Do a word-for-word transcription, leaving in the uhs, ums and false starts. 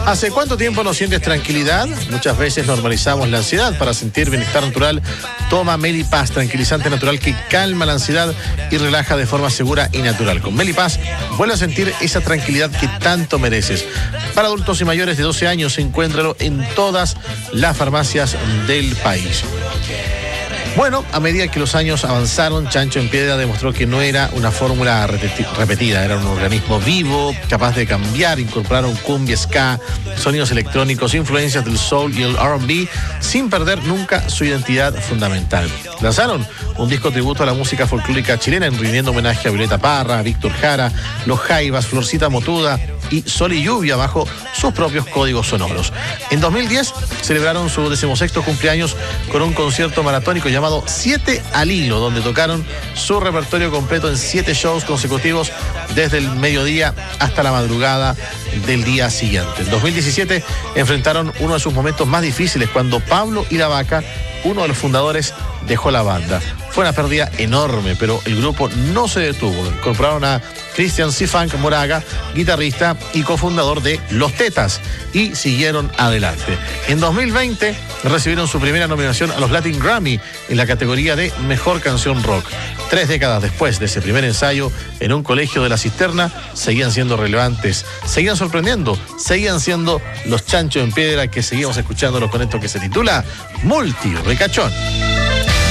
¿Hace cuánto tiempo no sientes tranquilidad? Muchas veces normalizamos la ansiedad. Para sentir bienestar natural, toma Melipaz, tranquilizante natural que calma la ansiedad y relaja de forma segura y natural. Con Melipaz, vuelve a sentir esa tranquilidad que tanto mereces. Para adultos y mayores de doce años, encuéntralo en todas las farmacias del país. Bueno, a medida que los años avanzaron, Chancho en Piedra demostró que no era una fórmula repetida, era un organismo vivo, capaz de cambiar, incorporaron cumbia, ska, sonidos electrónicos, influencias del soul y el R and B, sin perder nunca su identidad fundamental. Lanzaron un disco tributo a la música folclórica chilena, rindiendo homenaje a Violeta Parra, a Víctor Jara, Los Jaivas, Florcita Motuda y Sol y Lluvia bajo sus propios códigos sonoros. En dos mil diez celebraron su decimosexto cumpleaños con un concierto maratónico llamado Siete al Hilo, donde tocaron su repertorio completo en siete shows consecutivos desde el mediodía hasta la madrugada del día siguiente. En dos mil diecisiete enfrentaron uno de sus momentos más difíciles cuando Pablo y la Vaca, uno de los fundadores, dejó la banda. Fue una pérdida enorme, pero el grupo no se detuvo. Incorporaron a Cristian C-Funk Moraga, guitarrista y cofundador de Los Tetas, y siguieron adelante. En dos mil veinte recibieron su primera nominación a los Latin Grammy en la categoría de Mejor Canción Rock. Tres décadas después de ese primer ensayo en un colegio de La Cisterna, seguían siendo relevantes, seguían sorprendiendo, seguían siendo los Chancho en Piedra, que seguimos escuchándolos con esto que se titula Multi Ricachón.